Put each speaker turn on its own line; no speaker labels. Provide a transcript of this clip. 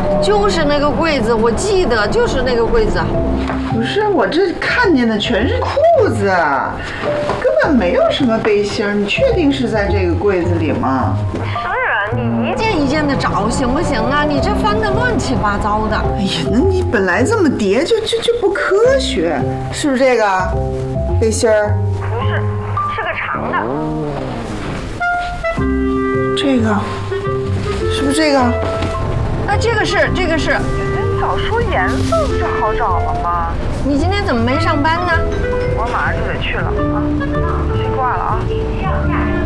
就是那个柜子，我记得就是那个柜子。
不是，我这看见的全是裤子，根本没有什么背心儿。你确定是在这个柜子里吗？
是啊，你一件一件的找，行不行啊？你这翻的乱七八糟的。
哎呀，那你本来这么叠就不科学，是不是这个背心儿？
不是，是个长的。
这个，是不是这个？
啊，这个是。
你早说颜色不就好找了吗？
你今天怎么没上班呢？
我马上就得去了啊，先挂了啊。